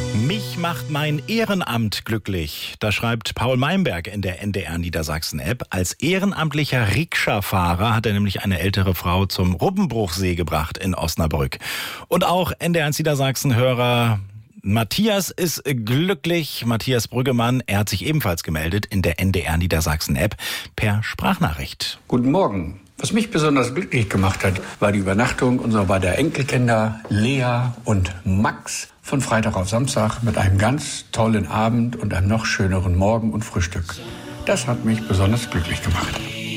Mich macht mein Ehrenamt glücklich. Das schreibt Paul Meimberg in der NDR Niedersachsen-App. Als ehrenamtlicher Rikscha-Fahrer hat er nämlich eine ältere Frau zum Ruppenbruchsee gebracht in Osnabrück. Und auch NDR Niedersachsen-Hörer Matthias ist glücklich. Matthias Brüggemann, er hat sich ebenfalls gemeldet in der NDR Niedersachsen-App per Sprachnachricht. Guten Morgen. Was mich besonders glücklich gemacht hat, war die Übernachtung unserer beiden Enkelkinder Lea und Max von Freitag auf Samstag mit einem ganz tollen Abend und einem noch schöneren Morgen und Frühstück. Das hat mich besonders glücklich gemacht.